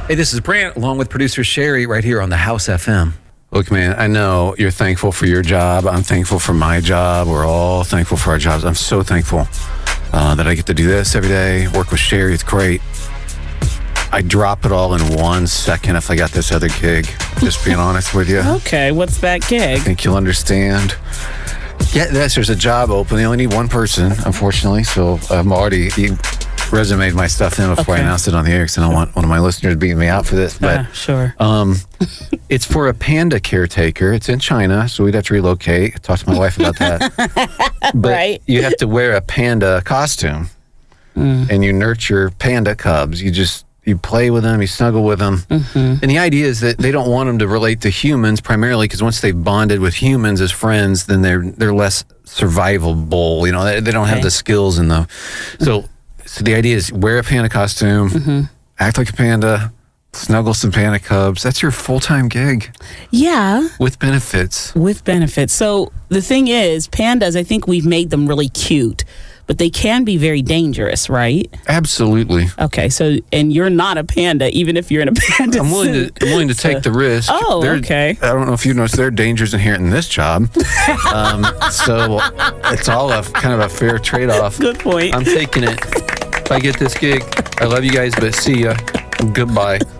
Hey, this is Brant, along with producer Sherry, right here on the House FM. Look, man, I know you're thankful for your job. I'm thankful for my job. We're all thankful for our jobs. I'm so thankful that I get to do this every day, work with Sherry. It's great. I drop it all in 1 second if I got this other gig, just being honest with you. Okay, what's that gig? I think you'll understand. Yeah, there's a job open. They only need one person, unfortunately, so I'm already... resumed my stuff in before I announced it on the air because I don't want one of my listeners beating me out for this. But sure. It's for a panda caretaker. It's in China, so we'd have to relocate. Talk to my wife about that. But right. You have to wear a panda costume, and you nurture panda cubs. You play with them, you snuggle with them. And the idea is that they don't want them to relate to humans primarily because once they've bonded with humans as friends, then they're less survivable. You know, they don't have the skills and the... So the idea is wear a panda costume, act like a panda, snuggle some panda cubs. That's your full-time gig. Yeah. With benefits. With benefits. So the thing is, pandas, I think we've made them really cute, but they can be very dangerous, right? Absolutely. Okay, so, and you're not a panda, even if you're in a panda I'm willing to take the risk. Oh, okay. I don't know if you noticed there are dangers inherent in this job. So it's all kind of a fair trade-off. Good point. I'm taking it. If I get this gig, I love you guys, but see ya. Goodbye.